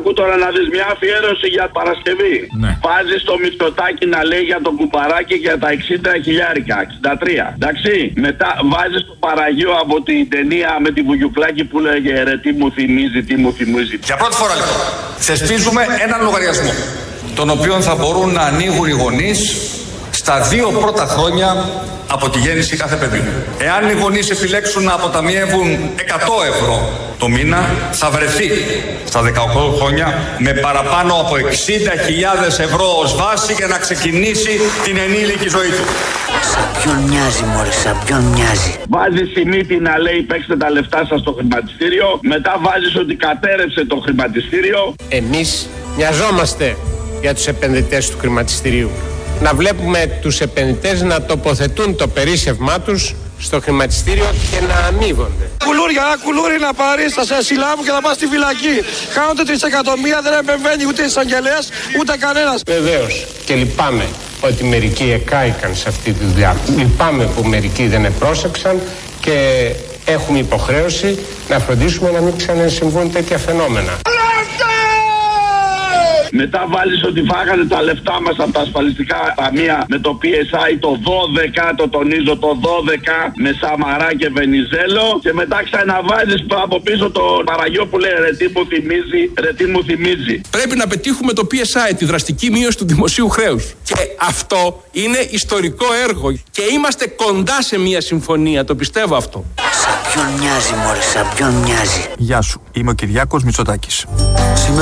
Άκου τώρα να δεις μια αφιέρωση για Παρασκευή. Ναι. Βάζεις το Μητσοτάκη να λέει για τον κουπαράκι για τα 60 χιλιάρικα, 63. Εντάξει. Μετά βάζεις το Παραγείο από την ταινία με τη Βουγιουκλάκη που λέγε ρε τι μου θυμίζει, τι μου θυμίζει. Για πρώτη φορά λοιπόν θεσπίζουμε έναν λογαριασμό, τον οποίο θα μπορούν να ανοίγουν οι γονείς στα 2 πρώτα χρόνια από τη γέννηση κάθε παιδιού. Εάν οι γονείς επιλέξουν να αποταμιεύουν 100 ευρώ το μήνα, θα βρεθεί στα 18 χρόνια με παραπάνω από 60.000 ευρώ ως βάση για να ξεκινήσει την ενήλικη ζωή του. Σαν ποιον μοιάζει μωρέ, σαν ποιον μοιάζει. Βάζεις η μύτη να λέει παίξτε τα λεφτά σας στο χρηματιστήριο. Μετά βάζεις ότι κατέρευσε το χρηματιστήριο. Εμείς μοιαζόμαστε για τους επενδυτές του χρηματιστηρίου. Να βλέπουμε τους επενδυτές να τοποθετούν το περίσσευμά τους στο χρηματιστήριο και να αμείβονται. Κουλούρια, ένα κουλούρι να πάρει, θα σε συλλάβουν και θα πας στη φυλακή. Χάνονται 3 εκατομμύρια, δεν επεμβαίνει ούτε εισαγγελέας ούτε κανένας. Βεβαίως και λυπάμαι ότι μερικοί εκάηκαν σε αυτή τη δουλειά. Λυπάμαι που μερικοί δεν επρόσεξαν και έχουμε υποχρέωση να φροντίσουμε να μην ξανασυμβούν τέτοια φαινόμενα. Μετά βάλεις ότι φάγανε τα λεφτά μας από τα ασφαλιστικά ταμεία με το PSI το 12, το τονίζω το 12, με Σαμαρά και Βενιζέλο. Και μετά ξαναβάζεις από πίσω το Παραγιό που λέει ρε τι μου θυμίζει, ρε τι μου θυμίζει. Πρέπει να πετύχουμε το PSI, τη δραστική μείωση του δημοσίου χρέους. Και αυτό είναι ιστορικό έργο. Και είμαστε κοντά σε μια συμφωνία, το πιστεύω αυτό. Σαν ποιον μοιάζει μωρέ, σαν ποιον μοιάζει. Γεια σου, είμαι ο Κυριάκος Μητσοτάκης.